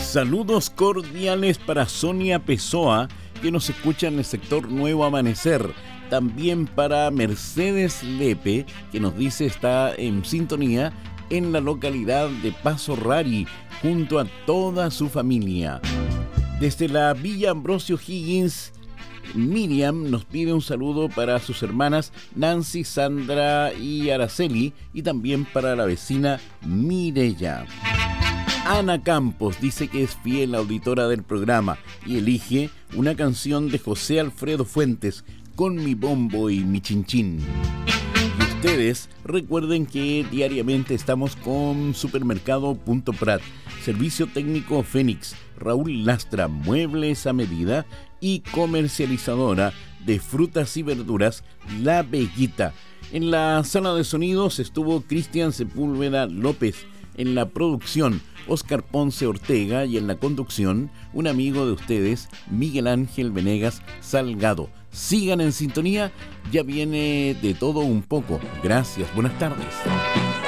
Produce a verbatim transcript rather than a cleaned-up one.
Saludos cordiales para Sonia Pessoa, que nos escucha en el sector Nuevo Amanecer. También para Mercedes Lepe, que nos dice está en sintonía en la localidad de Paso Rari, junto a toda su familia. Desde la Villa Ambrosio Higgins, Miriam nos pide un saludo para sus hermanas Nancy, Sandra y Araceli, y también para la vecina Mireya. Ana Campos dice que es fiel auditora del programa y elige una canción de José Alfredo Fuentes, Con mi bombo y mi chinchín. Y ustedes recuerden que diariamente estamos con Supermercado Punto Prat, Servicio Técnico Fénix, Raúl Lastra, Muebles a Medida y comercializadora de frutas y verduras La Veguita. En la sala de sonidos estuvo Cristian Sepúlveda López, en la producción Oscar Ponce Ortega y en la conducción un amigo de ustedes, Miguel Ángel Venegas Salgado. Sigan en sintonía, ya viene de todo un poco. Gracias, buenas tardes.